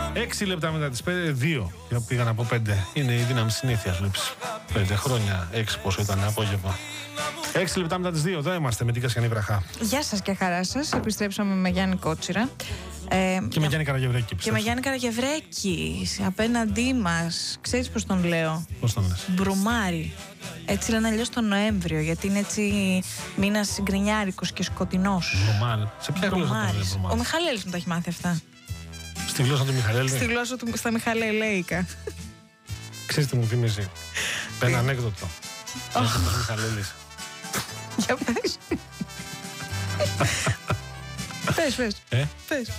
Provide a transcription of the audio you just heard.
6 λεπτά μετά τις 2. Πήγα να πω 5. Είναι η δύναμη συνήθειας. Βλέπεις. 5 χρόνια. 6 πόσο ήταν απόγευμα. 6 λεπτά μετά τις 2. Εδώ είμαστε με την Κασιανή Βραχά. Γεια σας και χαρά σας. Επιστρέψαμε με Γιάννη Κότσιρα. Και με Γιάννη Καραγευρέκη. Και με Γιάννη Καραγευρέκη απέναντί μας. Ξέρεις πώς τον λέω? Πώς τον λες? Μπρουμάρι. Έτσι λένε αλλιώς τον Νοέμβριο, γιατί είναι έτσι μήνας γκρινιάρικος και σκοτεινός. Μπρουμάρι. Σε ποια γλώσσα τον λένε Μπρουμάρι? Ο Μιχαλέλης μου τα έχει μάθει αυτά. Στη γλώσσα του Μιχαλέλη. Στη γλώσσα του, στα Μιχαλελέικα. Ξέρεις τι μου θυμίζει? Ένα ανέκδοτο. Ανέκδοτος Μιχαλέλης. Για πες. Πες. Πες.